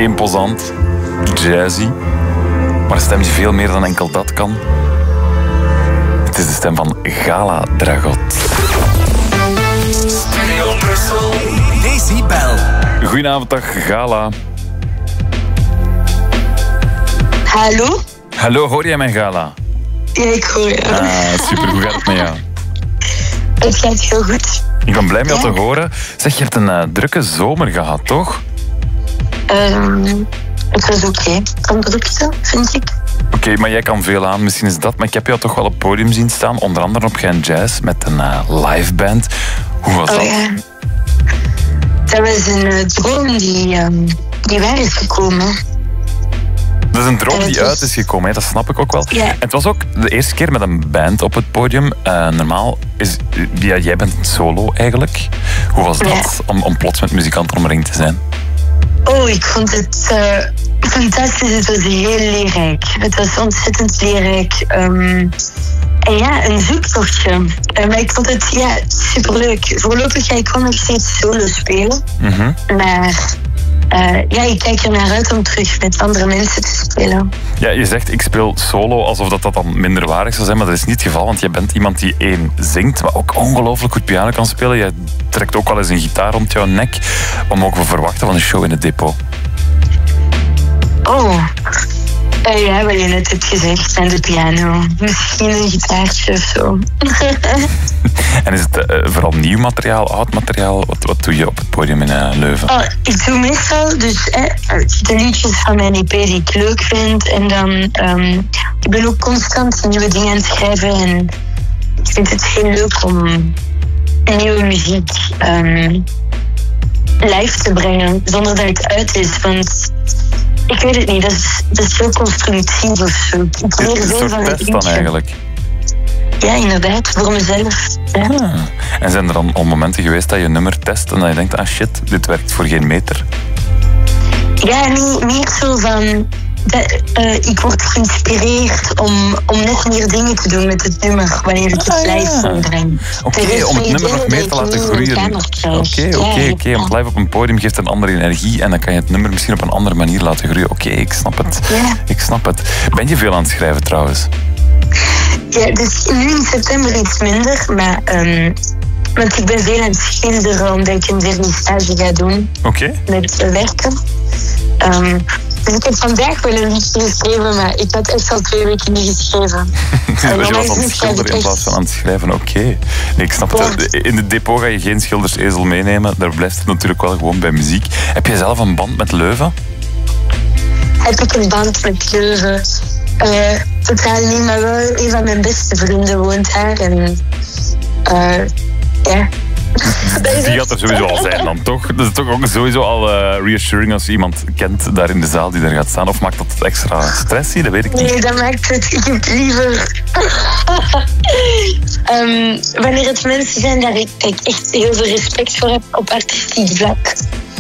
imposant, jazzy. Maar een stem die veel meer dan enkel dat kan. Het is de stem van Gala Dragot. Studio Brussel. Decibel. Goedenavond, dag Gala. Hallo? Hallo, hoor jij mij, Gala? Ja, ik hoor je. Super, hoe gaat het met jou? Het gaat heel goed. Ik ben blij met jou te horen. Zeg, je hebt een drukke zomer gehad, toch? Het was oké. Een drukte, vind ik. Oké, maar jij kan veel aan, misschien is dat. Maar ik heb jou toch wel op het podium zien staan. Onder andere op Gent Jazz met een live band. Hoe was dat? Ja. Dat was een droom die waar is gekomen. Dat is een droom die uit is gekomen, hè? Dat snap ik ook wel. Ja. En het was ook de eerste keer met een band op het podium. Normaal is... Ja, jij bent solo eigenlijk. Hoe was dat om plots met muzikanten omringd te zijn? Oh, ik vond het fantastisch. Het was heel leerrijk. Het was ontzettend leerrijk. En ja, een zoektochtje. Maar ik vond het superleuk. Voorlopig ga ik gewoon nog steeds solo spelen. Mm-hmm. Maar ik kijk er naar uit om terug met andere mensen te spelen. Ja, je zegt ik speel solo alsof dat dan minderwaardig zou zijn, maar dat is niet het geval, want je bent iemand die zingt, maar ook ongelooflijk goed piano kan spelen. Je trekt ook wel eens een gitaar rond jouw nek. Wat mogen we verwachten van een show in het depot? Oh, ja, wat je net hebt gezegd, en de piano. Misschien een gitaartje of zo. En is het vooral nieuw materiaal, oud materiaal? Wat doe je op het podium in Leuven? Oh, ik doe meestal dus de liedjes van mijn EP die ik leuk vind. En dan, ik ben ook constant nieuwe dingen aan het schrijven. En ik vind het heel leuk om nieuwe muziek live te brengen, zonder dat het uit is. Want ik weet het niet, dat is heel constructief of zo. Ik leer Een veel soort van het test dan liedje. eigenlijk? Ja, inderdaad, voor mezelf. Ja. Ah. En zijn er dan al momenten geweest dat je een nummer test en dat je denkt, shit, dit werkt voor geen meter? Ja, meer zo van... ik word geïnspireerd om nog meer dingen te doen met het nummer wanneer ik het live inbreng. Oké, om het nummer nog meer te laten groeien. Oké. Want live op een podium geeft een andere energie en dan kan je het nummer misschien op een andere manier laten groeien. Oké, ik snap het. Ja. Ik snap het. Ben je veel aan het schrijven trouwens? Ja, dus nu in september iets minder, maar... want ik ben veel aan het schilderen omdat ik een vernissage ga doen. Oké. Met werken. Dus ik heb vandaag wel een liedje geschreven, maar ik had echt al 2 weken niet geschreven. Dus je was aan het schilderen in plaats van aan het schrijven. Oké. Nee, ik snap het. In het depot ga je geen schildersezel meenemen. Daar blijft het natuurlijk wel gewoon bij muziek. Heb je zelf een band met Leuven? Heb ik een band met Leuven? Totaal niet, maar wel een van mijn beste vrienden woont daar. En ja... Die gaat er sowieso al zijn dan, toch? Dat is toch ook sowieso al reassuring als je iemand kent daar in de zaal die daar gaat staan. Of maakt dat het extra stressy? Dat weet ik niet. Nee, dat maakt het. Ik heb liever... wanneer het mensen zijn daar ik echt heel veel respect voor heb op artistiek vlak.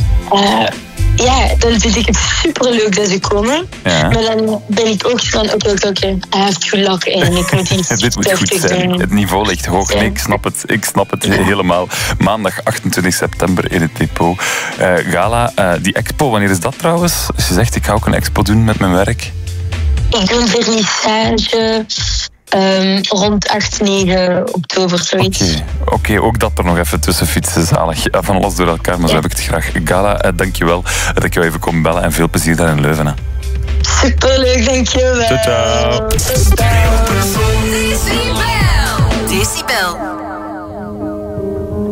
Dan vind ik het superleuk dat ze komen. Ja. Maar dan ben ik ook van, oké, I have to lock in. Ik moet iets dit moet goed zijn. Het niveau ligt hoog. Ja. Nee, ik snap het helemaal. Maandag 28 september in het depot. Gala, die expo, wanneer is dat trouwens? Als je zegt, ik ga ook een expo doen met mijn werk. Ik doe een vernissage... rond 8, 9 oktober, zoiets. Oké, ook dat er nog even tussen fietsen, zalig. Van alles door elkaar, maar zo heb ik het graag. Gala, dankjewel dat ik jou even kon bellen en veel plezier daar in Leuven. Hè. Superleuk, dankjewel. Ciao. Decibel.